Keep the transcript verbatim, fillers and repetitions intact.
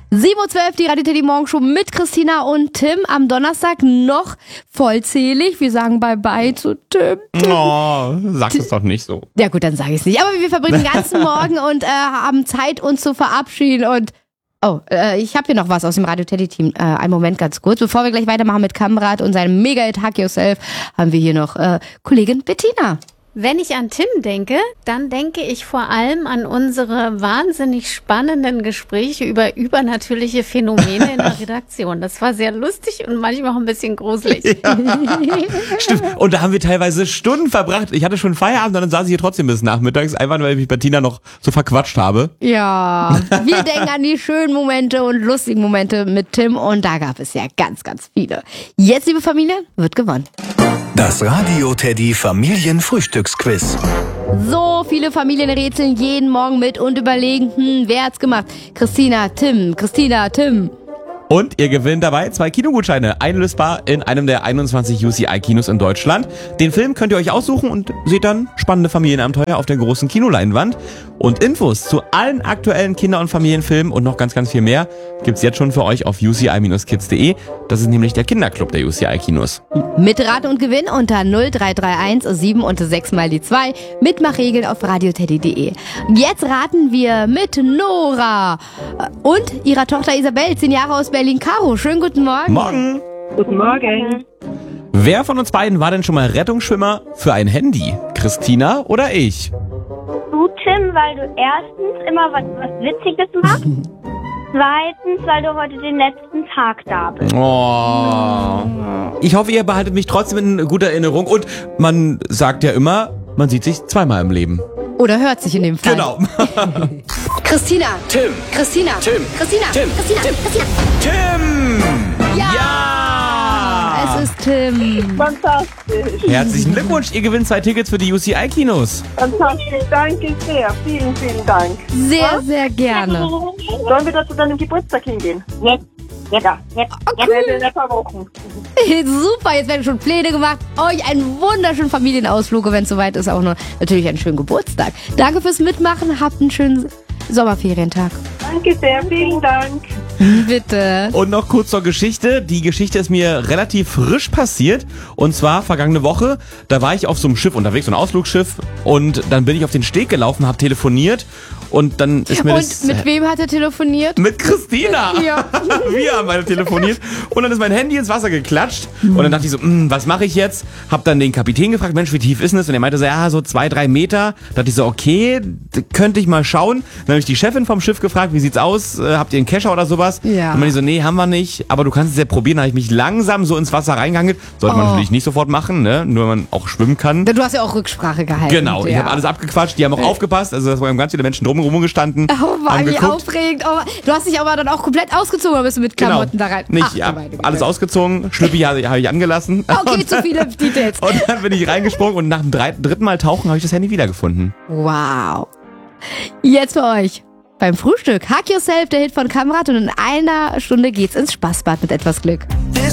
sieben Uhr zwölf, die Radio Teddy Morgenshow mit Christina und Tim. Am Donnerstag noch vollzählig. Wir sagen Bye-bye zu Tim. Tim. Oh, sag es doch nicht so. Ja gut, dann sage ich es nicht. Aber wir verbringen den ganzen Morgen und äh, haben Zeit, uns zu verabschieden. Und oh, äh, ich habe hier noch was aus dem Radio Teddy Team. Äh, einen Moment ganz kurz. Bevor wir gleich weitermachen mit Kamrat und seinem Mega-Hit Hug Yourself, haben wir hier noch äh, Kollegin Bettina. Wenn ich an Tim denke, dann denke ich vor allem an unsere wahnsinnig spannenden Gespräche über übernatürliche Phänomene in der Redaktion. Das war sehr lustig und manchmal auch ein bisschen gruselig. Ja. Stimmt. Und da haben wir teilweise Stunden verbracht. Ich hatte schon Feierabend und dann saß ich hier trotzdem bis nachmittags, einfach weil ich mich bei Tina noch so verquatscht habe. Ja, wir denken an die schönen Momente und lustigen Momente mit Tim und da gab es ja ganz, ganz viele. Jetzt, liebe Familie, wird gewonnen. Das Radio Teddy Familienfrühstücksquiz. So viele Familien rätseln jeden Morgen mit und überlegen, hm, wer hat's gemacht? Christina, Tim, Christina, Tim. Und ihr gewinnt dabei zwei Kinogutscheine, einlösbar in einem der einundzwanzig U C I-Kinos in Deutschland. Den Film könnt ihr euch aussuchen und seht dann spannende Familienabenteuer auf der großen Kinoleinwand. Und Infos zu allen aktuellen Kinder- und Familienfilmen und noch ganz, ganz viel mehr gibt's jetzt schon für euch auf u c i dash kids punkt de. Das ist nämlich der Kinderclub der U C I-Kinos. Mit Rat und Gewinn unter null drei drei eins sieben und sechs mal die zwei. Mitmachregeln auf radioteddy punkt de. Jetzt raten wir mit Nora und ihrer Tochter Isabel, zehn Jahre aus Berlin. Caro, schönen guten Morgen. Morgen. Guten Morgen. Wer von uns beiden war denn schon mal Rettungsschwimmer für ein Handy? Christina oder ich? Du, Tim, weil du erstens immer was, was Witziges machst. Zweitens, weil du heute den letzten Tag da bist. Oh. Ich hoffe, ihr behaltet mich trotzdem in guter Erinnerung. Und man sagt ja immer, man sieht sich zweimal im Leben. Oder hört sich in dem Fall. Genau. Christina. Tim. Christina. Tim. Christina. Tim. Christina. Tim. Christina. Tim! Ja! Ja! Es ist Tim. Fantastisch. Herzlichen Glückwunsch, ihr gewinnt zwei Tickets für die U C I-Kinos. Fantastisch. Danke sehr. Vielen, vielen Dank. Sehr, sehr gerne. Sollen wir da zu deinem Geburtstag hingehen? Jetzt, jetzt, Ja. jetzt, Ja, jetzt. in ein paar Wochen. Super, jetzt werden schon Pläne gemacht. Euch einen wunderschönen Familienausflug, wenn es soweit ist, auch noch natürlich einen schönen Geburtstag. Danke fürs Mitmachen, habt einen schönen Sommerferientag. Danke sehr. Vielen Dank. Bitte. Und noch kurz zur Geschichte. Die Geschichte ist mir relativ frisch passiert. Und zwar vergangene Woche, da war ich auf so einem Schiff unterwegs, so ein Ausflugsschiff. Und dann bin ich auf den Steg gelaufen, habe telefoniert. Und dann ist mir Und das... mit wem hat er telefoniert? Mit Christina. Ja. Wir haben beide telefoniert. Und dann ist mein Handy ins Wasser geklatscht. Und dann dachte ich so, hm, was mache ich jetzt? Hab dann den Kapitän gefragt, Mensch, wie tief ist denn das? Und er meinte so, ja, so zwei, drei Meter. Da dachte ich so, okay, könnte ich mal schauen. Dann habe ich die Chefin vom Schiff gefragt, wie sieht's aus? Äh, habt ihr einen Kescher oder sowas? Ja. Und dann meinte ich so, nee, haben wir nicht. Aber du kannst es ja probieren. Dann habe ich mich langsam so ins Wasser reingehangelt. Sollte man Oh. natürlich nicht sofort machen, ne? Nur wenn man auch schwimmen kann. Du hast ja auch Rücksprache gehalten. Genau, ich ja. habe alles abgequatscht. Die haben auch aufgepasst. Also da waren ganz viele Menschen drumherum gestanden. Oh, war haben wie geguckt. aufregend. Oh, du hast dich aber dann auch komplett ausgezogen, oder bist du mit Klamotten da rein? Nicht, Ach, ja, du meine Güte. alles ausgezogen, Schlüppi habe hab ich angelassen. Okay, und, zu viele Details. und dann bin ich reingesprungen und nach dem dritten, dritten Mal tauchen habe ich das Handy wiedergefunden. Wow. Jetzt für euch beim Frühstück. Hug Yourself, der Hit von Kamrat, und in einer Stunde geht's ins Spaßbad mit etwas Glück.